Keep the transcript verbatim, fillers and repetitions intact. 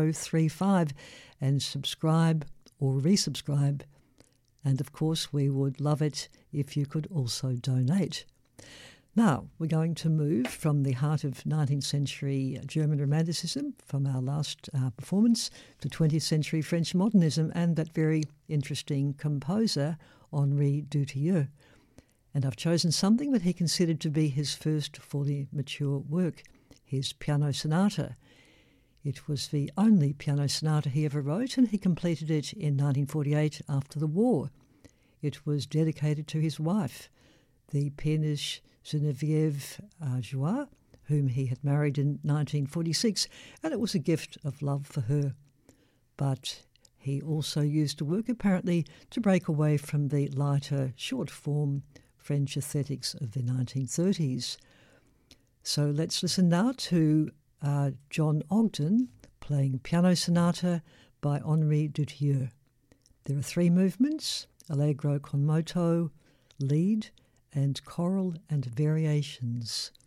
zero three five and subscribe or resubscribe. And of course, we would love it if you could also donate. Now, we're going to move from the heart of nineteenth century German Romanticism, from our last uh, performance, to twentieth century French modernism and that very interesting composer, Henri Dutilleux. And I've chosen something that he considered to be his first fully mature work, his Piano Sonata. It was the only piano sonata he ever wrote, and he completed it in nineteen forty-eight after the war. It was dedicated to his wife, the pianist Geneviève uh, Joie, whom he had married in nineteen forty-six, and it was a gift of love for her. But he also used the work apparently to break away from the lighter, short-form French aesthetics of the nineteen thirties. So let's listen now to uh, John Ogden playing Piano Sonata by Henri Dutilleux. There are three movements: Allegro con moto, lead, and choral and variations.